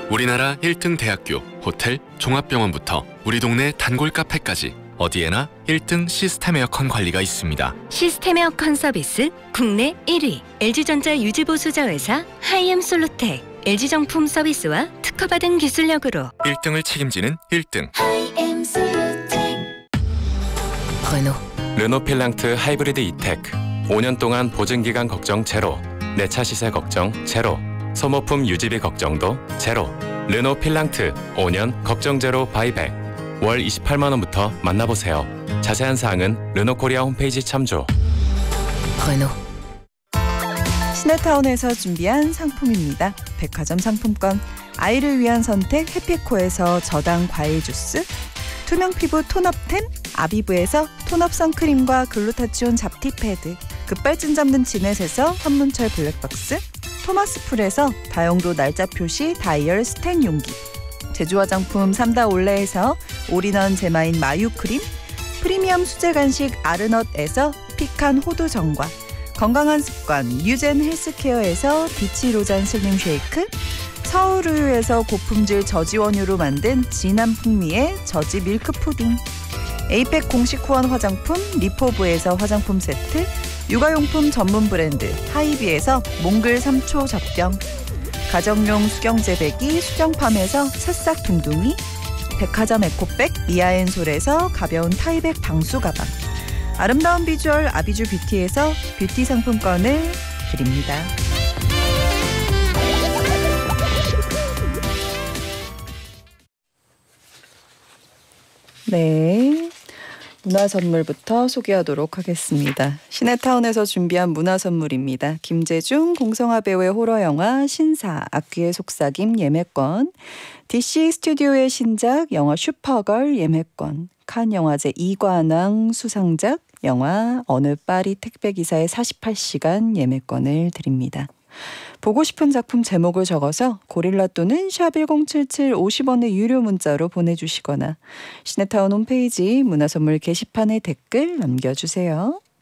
우리나라 1등 대학교, 호텔, 종합병원부터 우리 동네 단골 카페까지 어디에나 1등 시스템 에어컨 관리가 있습니다. 시스템 에어컨 서비스 국내 1위 LG전자 유지보수자회사 하이엠솔루텍 LG정품 서비스와 특허받은 기술력으로 1등을 책임지는 1등 하이엠솔루텍. 르노 필랑트 하이브리드 이테크 5년 동안 보증기간 걱정 제로, 내차 시세 걱정 제로, 소모품 유지비 걱정도 제로. 르노 필랑트 5년 걱정 제로 바이백. 월 28만 원부터 만나보세요. 자세한 사항은 르노코리아 홈페이지 참조. 시네타운에서 준비한 상품입니다. 백화점 상품권, 아이를 위한 선택 해피코에서 저당 과일 주스, 투명 피부 톤업템 아비브에서 톤업 선크림과 글루타치온 잡티 패드, 급발진 잡는 지넷에서 한문철 블랙박스, 토마스풀에서 다용도 날짜 표시 다이얼 스텐 용기, 제주 화장품 삼다 올레에서 올인원 제마인 마유 크림, 프리미엄 수제 간식 아르넛에서 피칸 호두 정과, 건강한 습관 유젠 헬스케어에서 비치로잔 슬림 쉐이크, 서울우유에서 고품질 저지원유로 만든 진한 풍미의 저지 밀크 푸딩, 에이펙 공식 후원 화장품 리포브에서 화장품 세트, 육아용품 전문 브랜드 하이비에서 몽글 3초 젖병, 가정용 수경재배기 수경팜에서 새싹 둥둥이, 백화점 에코백 미아앤솔에서 가벼운 타이백 방수 가방, 아름다운 비주얼 아비주 뷰티에서 뷰티 상품권을 드립니다. 네, 문화선물부터 소개하도록 하겠습니다. 시네타운에서 준비한 문화선물입니다. 김재중, 공성화 배우의 호러영화 신사, 악귀의 속삭임 예매권, DC 스튜디오의 신작 영화 슈퍼걸 예매권, 칸 영화제 이관왕 수상작 영화 어느 파리 택배기사의 48시간 예매권을 드립니다. 보고 싶은 작품 제목을 적어서 고릴라 또는 샵1077 50원의 유료 문자로 보내주시거나 시네타운 홈페이지 문화선물 게시판에 댓글 남겨주세요.